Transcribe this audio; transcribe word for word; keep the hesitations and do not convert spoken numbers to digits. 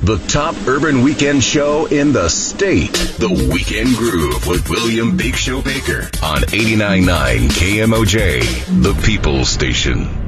the top urban weekend show in the state. The Weekend Groove with William Big Show Baker on eighty-nine point nine K M O J, the People's Station.